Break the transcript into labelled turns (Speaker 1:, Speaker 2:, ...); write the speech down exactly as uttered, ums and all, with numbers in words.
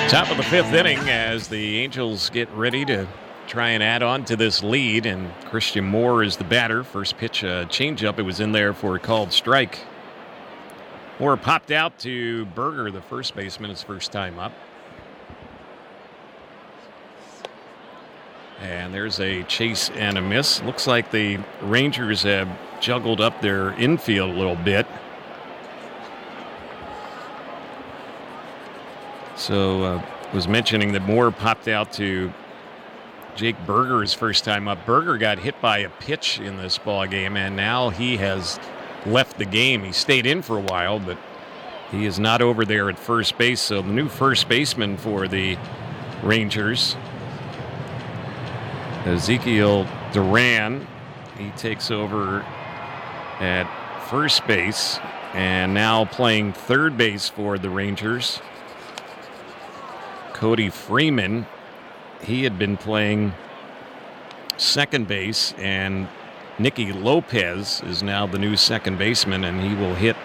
Speaker 1: Top of the fifth inning as the Angels get ready to try and add on to this lead, and Christian Moore is the batter. First pitch, a changeup. It was in there for a called strike. Moore popped out to Berger, the first baseman, his first time up. And there's a chase and a miss. Looks like the Rangers have juggled up their infield a little bit. So uh, was mentioning that Moore popped out to Jake Berger his first time up. Berger got hit by a pitch in this ball game, and now he has left the game. He stayed in for a while, but he is not over there at first base. So the new first baseman for the Rangers, Ezekiel Duran, he takes over at first base and now playing third base for the Rangers. Cody Freeman, he had been playing second base, and Nicky Lopez is now the new second baseman, and he will hit